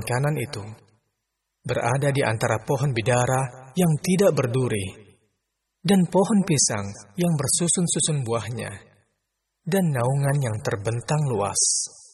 kanan itu berada di antara pohon bidara yang tidak berduri dan pohon pisang yang bersusun-susun buahnya dan naungan yang terbentang luas.